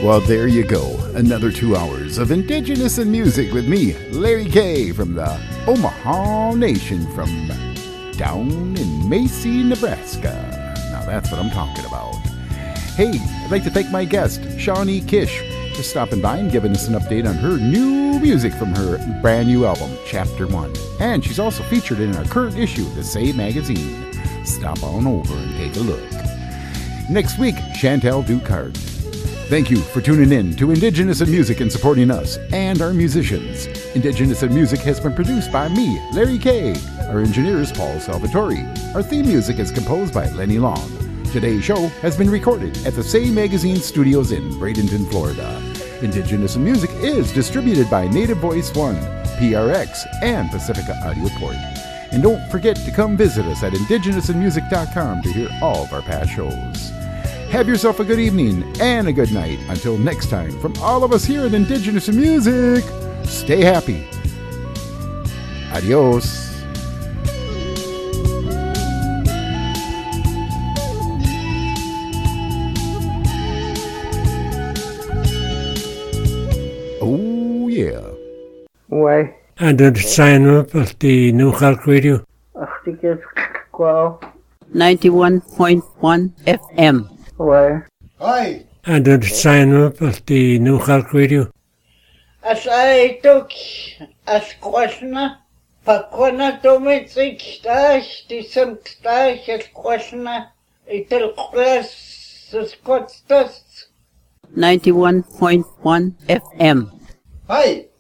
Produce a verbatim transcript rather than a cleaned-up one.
Well, there you go. Another two hours of Indigenous in Music with me, Larry K. from the Omaha Nation from down in Macy, Nebraska. Now that's what I'm talking about. Hey, I'd like to thank my guest, Shawnee Kish, for stopping by and giving us an update on her new music from her brand new album, Chapter one. And she's also featured in our current issue of the Say magazine. Stop on over and take a look. Next week, Chantal Ducard. Thank you for tuning in to Indigenous in Music and supporting us and our musicians. Indigenous in Music has been produced by me, Larry K. Our engineer is Paul Salvatore. Our theme music is composed by Lenny Long. Today's show has been recorded at the Say Magazine Studios in Bradenton, Florida. Indigenous in Music is distributed by Native Voice One, P R X, and Pacifica Audio Port. And don't forget to come visit us at indigenous in music dot com to hear all of our past shows. Have yourself a good evening and a good night. Until next time, from all of us here at Indigenous in Music, stay happy. Adios. Oh, yeah. Ouais. And the sign up of the New Hulk Radio. Ach, die is kwal. ninety-one point one F M. Ouais. Hi. And the sign up of the New Hulk Radio. As I took as questioner, pakwana domestic stash, the some stash as questioner, it'll class as costas. ninety-one point one F M. Hi.